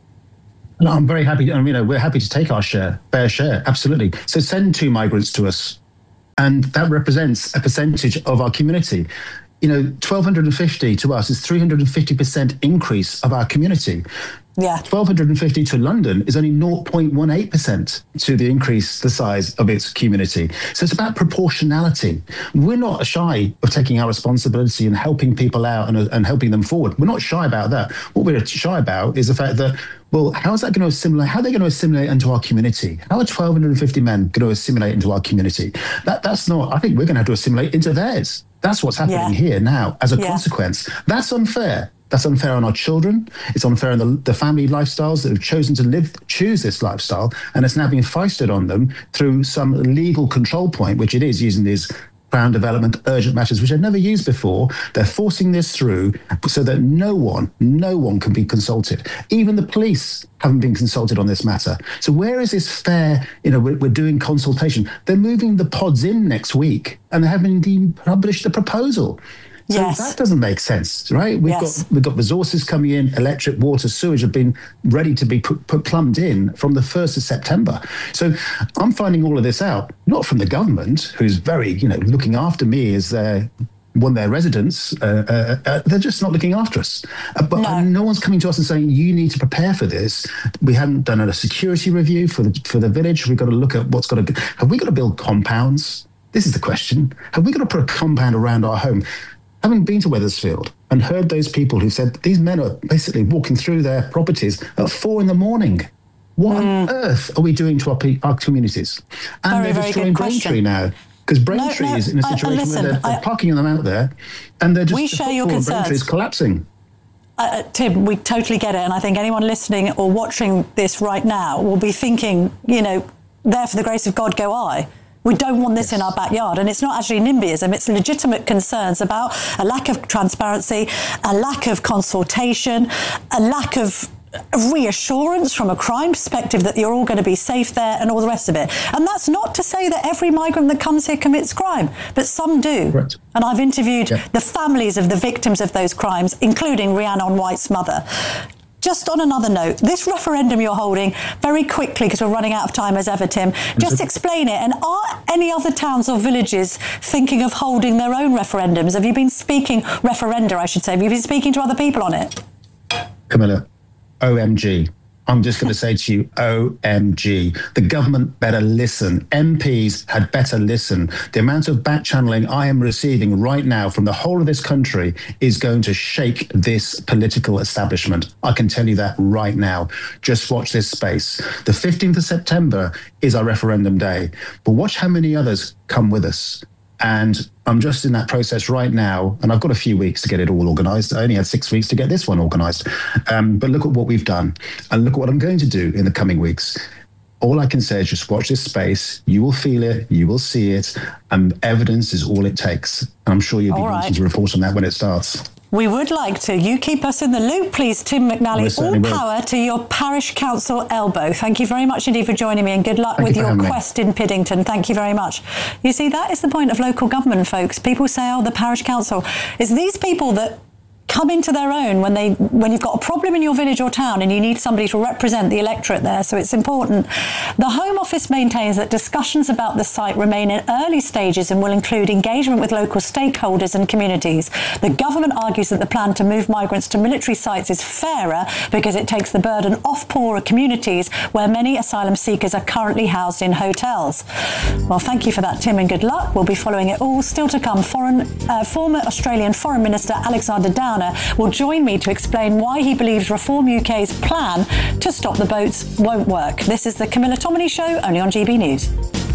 No, I'm very happy. I mean, you know, we're happy to take our share, fair share, absolutely. So send two migrants to us. And that represents a percentage of our community. You know, twelve fifty to us is three hundred fifty percent increase of our community. Yeah. twelve fifty to London is only zero point one eight percent to the increase the size of its community. So it's about proportionality. We're not shy of taking our responsibility and helping people out and, and helping them forward. We're not shy about that. What we're shy about is the fact that, well, how is that going to assimilate? How are they going to assimilate into our community? How are twelve fifty men going to assimilate into our community? That That's not, I think we're going to have to assimilate into theirs. That's what's happening yeah. here now as a yeah. consequence. That's unfair. That's unfair on our children. It's unfair on the, the family lifestyles that have chosen to live, choose this lifestyle, and it's now being foisted on them through some legal control point, which it is using these Crown Development urgent matters, which I've never used before. They're forcing this through so that no one, no one can be consulted. Even the police haven't been consulted on this matter. So where is this fair, you know, we're, we're doing consultation. They're moving the pods in next week and they haven't even published a proposal. So yes. that doesn't make sense, right? We've yes. got we've got resources coming in, electric, water, sewage have been ready to be put, put plumbed in from the first of September. So I'm finding all of this out, not from the government, who's very, you know, looking after me as their one of their residents. Uh, uh, uh, they're just not looking after us. Uh, but no. no one's coming to us and saying, you need to prepare for this. We haven't done a security review for the, for the village. We've got to look at what's got to, have we got to build compounds? This is the question. Have we got to put a compound around our home? Having been to Wethersfield and heard those people who said these men are basically walking through their properties at four in the morning. What mm. on earth are we doing to our, pe- our communities? And very, they're destroying Braintree now. Because Braintree no, no, is in a situation uh, listen, where they're, they're I, parking them out there and they're just we share your concerns. Braintree is collapsing. Uh, Tim, we totally get it. And I think anyone listening or watching this right now will be thinking, you know, there for the grace of God go I. We don't want this yes. in our backyard. And it's not actually NIMBYism, it's legitimate concerns about a lack of transparency, a lack of consultation, a lack of reassurance from a crime perspective that you're all going to be safe there and all the rest of it. And that's not to say that every migrant that comes here commits crime, but some do. Right. And I've interviewed yeah. the families of the victims of those crimes, including Rhiannon White's mother. Just on another note, this referendum you're holding, very quickly, because we're running out of time as ever, Tim, just explain it. And are any other towns or villages thinking of holding their own referendums? Have you been speaking, referenda, I should say, have you been speaking to other people on it? Camilla, O M G. I'm just going to say to you, O M G. The government better listen. M Ps had better listen. The amount of back channeling I am receiving right now from the whole of this country is going to shake this political establishment. I can tell you that right now. Just watch this space. The fifteenth of September is our referendum day, but watch how many others come with us. And I'm just in that process right now, and I've got a few weeks to get it all organised. I only had six weeks to get this one organised. Um, but look at what we've done, and look at what I'm going to do in the coming weeks. All I can say is just watch this space. You will feel it, you will see it, and evidence is all it takes. And I'm sure you'll be all wanting right. to report on that when it starts. We would like to. You keep us in the loop, please, Tim McNally. All power will. to your parish council elbow. Thank you very much indeed for joining me, and good luck Thank with you your quest me. in Piddington. Thank you very much. You see, that is the point of local government, folks. People say, oh, the parish council. It's these people that come into their own when they when you've got a problem in your village or town and you need somebody to represent the electorate there, so it's important. The Home Office maintains that discussions about the site remain in early stages and will include engagement with local stakeholders and communities. The government argues that the plan to move migrants to military sites is fairer because it takes the burden off poorer communities where many asylum seekers are currently housed in hotels. Well, thank you for that, Tim, and good luck. We'll be following it all. Still to come, foreign, uh, former Australian Foreign Minister Alexander Downer will join me to explain why he believes Reform U K's plan to stop the boats won't work. This is the Camilla Tominey Show, only on G B News.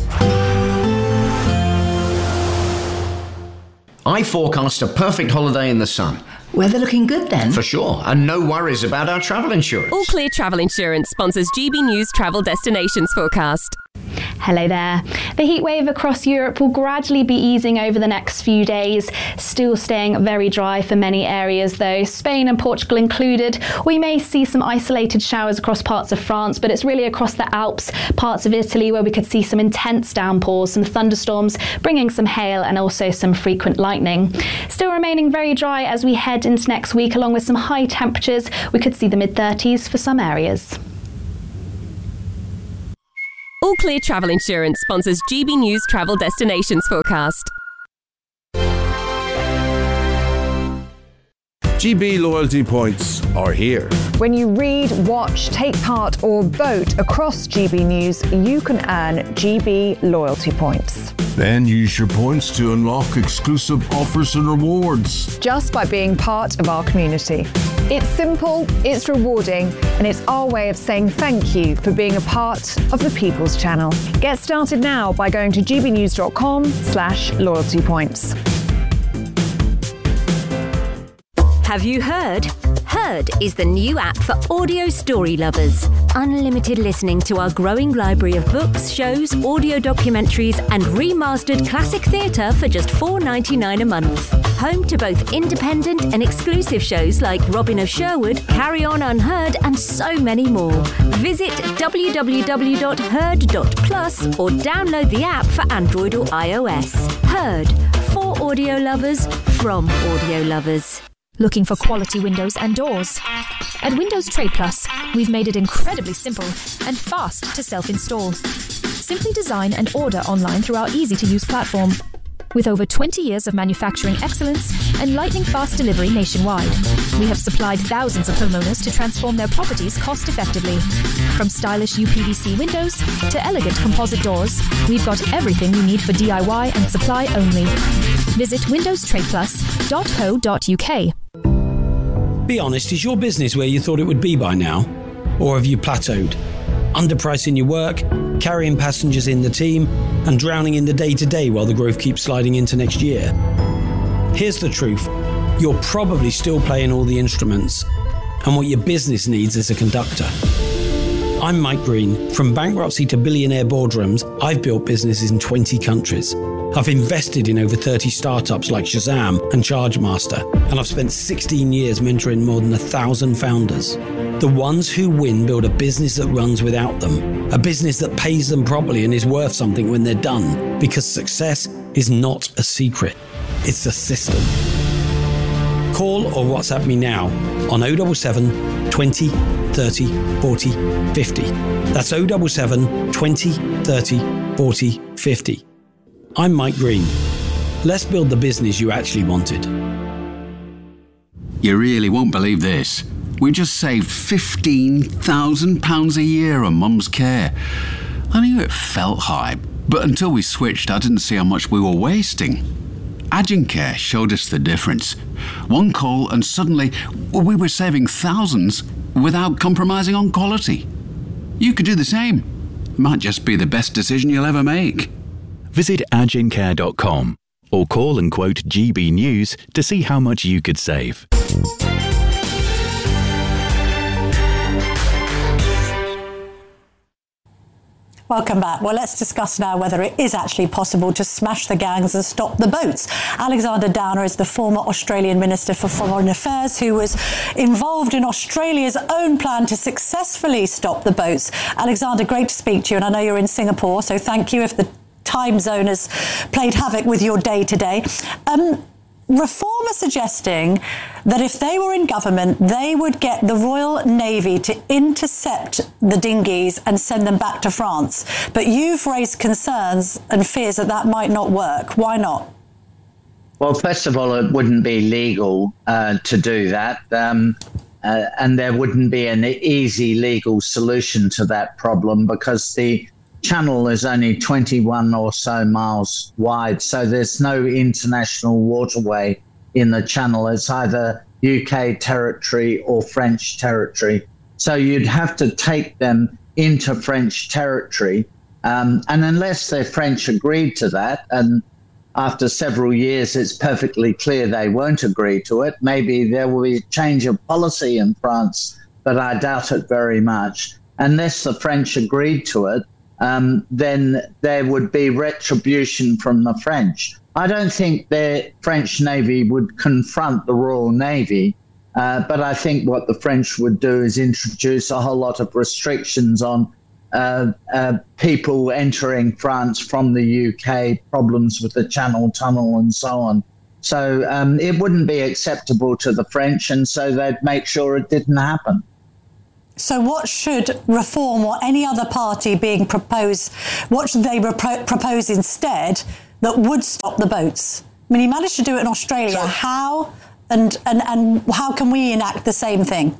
I forecast a perfect holiday in the sun. Weather looking good then? For sure, and no worries about our travel insurance. All Clear Travel Insurance sponsors G B News Travel Destinations Forecast. Hello there. The heat wave across Europe will gradually be easing over the next few days, still staying very dry for many areas though, Spain and Portugal included. We may see some isolated showers across parts of France, but it's really across the Alps, parts of Italy where we could see some intense downpours, some thunderstorms, bringing some hail and also some frequent lightning. Still remaining very dry as we head into next week, along with some high temperatures. We could see the mid thirties for some areas. All Clear Travel Insurance sponsors G B News Travel Destinations Forecast. G B loyalty points are here. When you read, watch, take part or vote across G B News, you can earn G B loyalty points. Then use your points to unlock exclusive offers and rewards. Just by being part of our community. It's simple, it's rewarding, and it's our way of saying thank you for being a part of the People's Channel. Get started now by going to gbnews.com slash loyalty points. Have you heard? Heard is the new app for audio story lovers. Unlimited listening to our growing library of books, shows, audio documentaries, and remastered classic theatre for just four dollars ninety-nine a month. Home to both independent and exclusive shows like Robin of Sherwood, Carry On Unheard, and so many more. Visit w w w dot heard dot plus or download the app for Android or iOS. Heard, for audio lovers, from audio lovers. Looking for quality windows and doors? At Windows Trade Plus, we've made it incredibly simple and fast to self-install. Simply design and order online through our easy-to-use platform. With over twenty years of manufacturing excellence and lightning-fast delivery nationwide, we have supplied thousands of homeowners to transform their properties cost-effectively. From stylish U P V C windows to elegant composite doors, we've got everything you need for D I Y and supply only. Visit windows trade plus dot co dot u k. Be honest, is your business where you thought it would be by now? Or have you plateaued? Underpricing your work, carrying passengers in the team, and drowning in the day-to-day while the growth keeps sliding into next year? Here's the truth. You're probably still playing all the instruments, and what your business needs is a conductor. I'm Mike Green. From bankruptcy to billionaire boardrooms, I've built businesses in twenty countries. I've invested in over thirty startups like Shazam and Chargemaster, and I've spent sixteen years mentoring more than a thousand founders. The ones who win build a business that runs without them, a business that pays them properly and is worth something when they're done, because success is not a secret, it's a system. Call or WhatsApp me now on oh seven seven, twenty, thirty, forty, fifty. That's oh seven seven, twenty, thirty, forty, fifty. I'm Mike Green. Let's build the business you actually wanted. You really won't believe this. We just saved fifteen thousand pounds a year on Mum's care. I knew it felt high, but until we switched, I didn't see how much we were wasting. Agencare showed us the difference. One call and suddenly we were saving thousands without compromising on quality. You could do the same. Might just be the best decision you'll ever make. Visit agencare dot com or call and quote G B News to see how much you could save. Welcome back. Well, let's discuss now whether it is actually possible to smash the gangs and stop the boats. Alexander Downer is the former Australian Minister for Foreign Affairs who was involved in Australia's own plan to successfully stop the boats. Alexander, great to speak to you, and I know you're in Singapore, so thank you if the time zone has played havoc with your day today. Um, Reform are suggesting that if they were in government, they would get the Royal Navy to intercept the dinghies and send them back to France. But you've raised concerns and fears that that might not work. Why not? Well, first of all, it wouldn't be legal uh, to do that. Um, uh, and there wouldn't be an easy legal solution to that problem because the Channel is only twenty-one or so miles wide, so there's no international waterway in the Channel. It's either U K territory or French territory. So you'd have to take them into French territory. Um, and unless the French agreed to that, and after several years it's perfectly clear they won't agree to it, maybe there will be a change of policy in France, but I doubt it very much. Unless the French agreed to it, um, then there would be retribution from the French. I don't think the French Navy would confront the Royal Navy, uh, but I think what the French would do is introduce a whole lot of restrictions on uh, uh, people entering France from the U K, problems with the Channel Tunnel and so on. So um, it wouldn't be acceptable to the French, and so they'd make sure it didn't happen. So what should Reform or any other party being proposed, what should they repro- propose instead that would stop the boats? I mean, he managed to do it in Australia. So, how and, and, and how can we enact the same thing?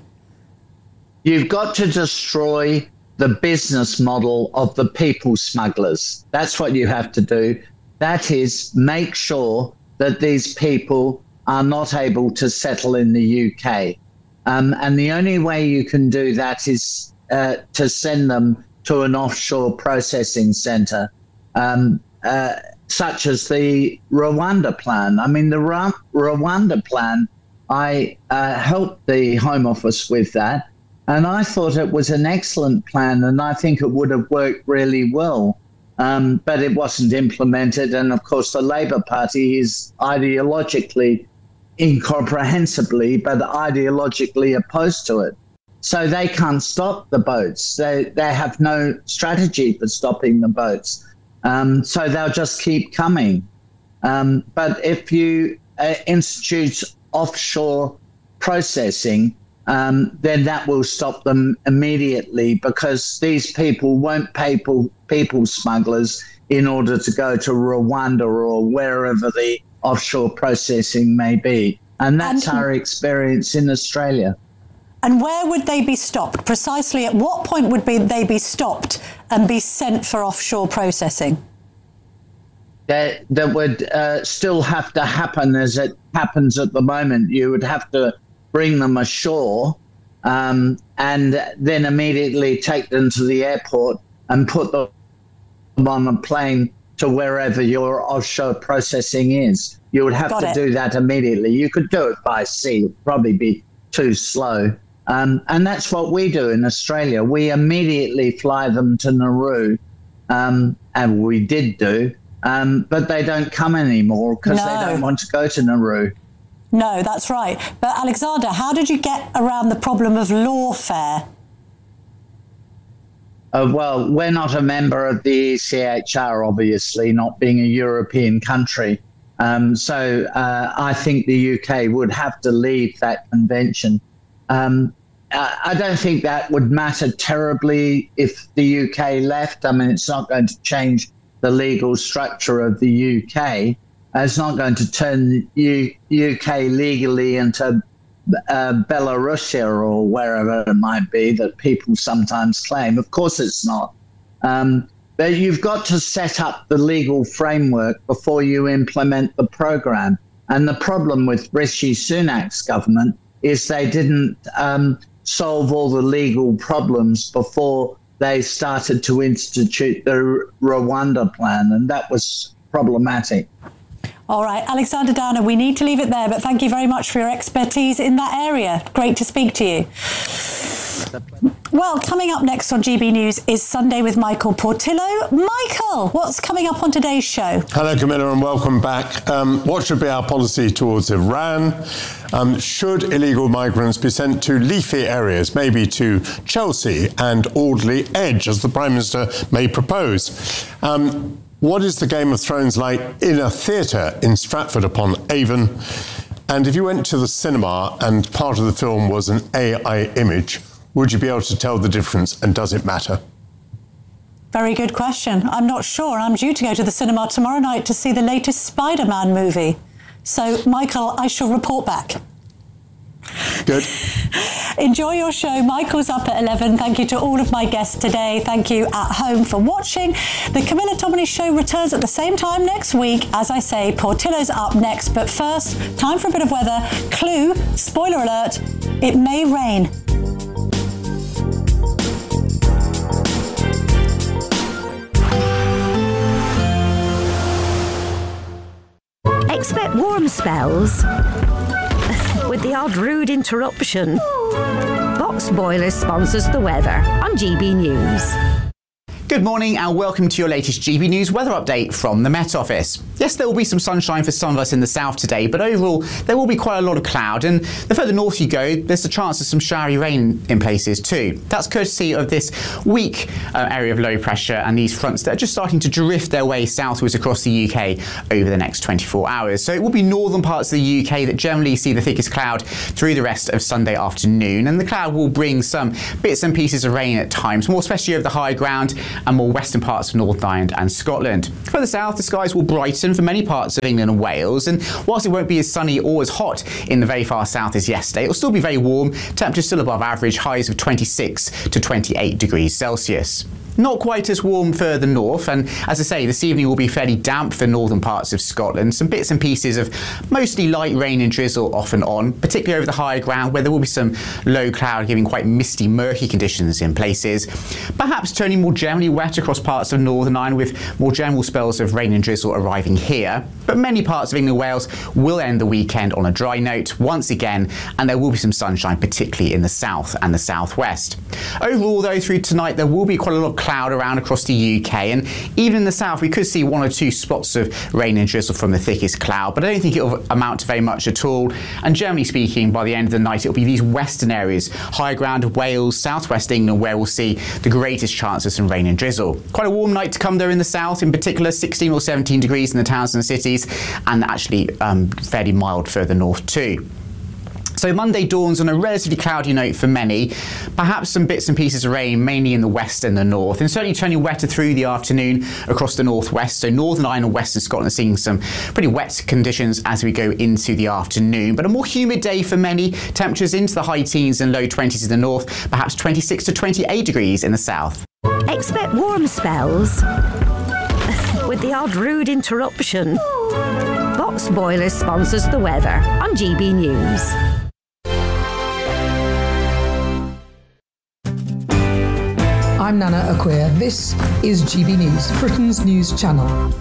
You've got to destroy the business model of the people smugglers. That's what you have to do. That is, make sure that these people are not able to settle in the U K. Um, and the only way you can do that is uh, to send them to an offshore processing centre, um, uh, such as the Rwanda plan. I mean, the Ra- Rwanda plan, I uh, helped the Home Office with that, and I thought it was an excellent plan, and I think it would have worked really well. Um, but it wasn't implemented, and of course the Labour Party is ideologically, incomprehensibly, but ideologically opposed to it. So they can't stop the boats. They, they have no strategy for stopping the boats. Um, so they'll just keep coming. Um, but if you uh, institute offshore processing, um, then that will stop them immediately, because these people won't pay people, people smugglers in order to go to Rwanda or wherever the offshore processing may be. And that's and, our experience in Australia. And where would they be stopped? Precisely at what point would be, they be stopped and be sent for offshore processing? That, that would uh, still have to happen as it happens at the moment. You would have to bring them ashore um, and then immediately take them to the airport and put them on a plane to wherever your offshore processing is. You would have Got to it. do that immediately. You could do it by sea. It would probably be too slow. Um, and that's what we do in Australia. We immediately fly them to Nauru, um, and we did do, um, but they don't come anymore because no. they don't want to go to Nauru. No, that's right. But Alexander, how did you get around the problem of lawfare? Uh, well, we're not a member of the E C H R, obviously, not being a European country. Um, so uh, I think the U K would have to leave that convention. Um, I don't think that would matter terribly if the U K left. I mean, it's not going to change the legal structure of the U K. It's not going to turn U- UK legally into uh, Belarusia or wherever it might be that people sometimes claim. Of course it's not. Um, but you've got to set up the legal framework before you implement the program. And the problem with Rishi Sunak's government is they didn't um, solve all the legal problems before they started to institute the Rwanda plan, and that was problematic. All right, Alexander Downer, we need to leave it there, but thank you very much for your expertise in that area. Great to speak to you. Well, coming up next on G B News is Sunday with Michael Portillo. Michael, what's coming up on today's show? Hello, Camilla, and welcome back. Um, what should be our policy towards Iran? Um, should illegal migrants be sent to leafy areas, maybe to Chelsea and Audley Edge, as the Prime Minister may propose? Um, what is the Game of Thrones like in a theatre in Stratford-upon-Avon? And if you went to the cinema and part of the film was an A I image, would you be able to tell the difference, and does it matter? Very good question. I'm not sure. I'm due to go to the cinema tomorrow night to see the latest Spider-Man movie. So, Michael, I shall report back. Good. Enjoy your show. Michael's up at eleven. Thank you to all of my guests today. Thank you at home for watching. The Camilla Tominey Show returns at the same time next week. As I say, Portillo's up next. But first, time for a bit of weather. Clue, spoiler alert, it may rain. Expect warm spells with the odd rude interruption. Box Boilers sponsors the weather on G B News. Good morning and welcome to your latest G B News weather update from the Met Office. Yes, there will be some sunshine for some of us in the south today, but overall there will be quite a lot of cloud, and the further north you go, there's a chance of some showery rain in places too. That's courtesy of this weak uh, area of low pressure and these fronts that are just starting to drift their way southwards across the U K over the next twenty-four hours. So it will be northern parts of the U K that generally see the thickest cloud through the rest of Sunday afternoon, and the cloud will bring some bits and pieces of rain at times, more especially over the high ground and more western parts of Northern Ireland and Scotland. Further south, the skies will brighten for many parts of England and Wales, and whilst it won't be as sunny or as hot in the very far south as yesterday, it'll still be very warm, temperatures still above average, highs of twenty-six to twenty-eight degrees Celsius. Not quite as warm further north, and as I say, this evening will be fairly damp for northern parts of Scotland. Some bits and pieces of mostly light rain and drizzle off and on, particularly over the higher ground where there will be some low cloud giving quite misty, murky conditions in places. Perhaps turning more generally wet across parts of Northern Ireland with more general spells of rain and drizzle arriving here. But many parts of England and Wales will end the weekend on a dry note once again, and there will be some sunshine, particularly in the south and the southwest. Overall though, through tonight there will be quite a lot of cloud around across the U K, and even in the south we could see one or two spots of rain and drizzle from the thickest cloud, but I don't think it'll amount to very much at all. And generally speaking, by the end of the night it'll be these western areas, high ground of Wales, southwest England, where we'll see the greatest chance of some rain and drizzle. Quite a warm night to come there in the south, in particular sixteen or seventeen degrees in the towns and cities, and actually um, fairly mild further north too. So Monday dawns on a relatively cloudy note for many, perhaps some bits and pieces of rain, mainly in the west and the north, and certainly turning wetter through the afternoon across the northwest. So Northern Ireland and Western Scotland seeing some pretty wet conditions as we go into the afternoon. But a more humid day for many, temperatures into the high teens and low twenties in the north, perhaps twenty-six to twenty-eight degrees in the south. Expect warm spells with the odd rude interruption. Box Boilers sponsors the weather on G B News. I'm Nana Acquia. This is G B News, Britain's news channel.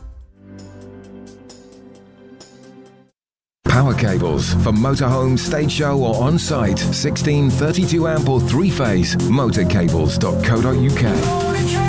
Power cables for motorhome, stage show or on-site. sixteen, thirty-two amp or three-phase. motorcables dot co dot uk.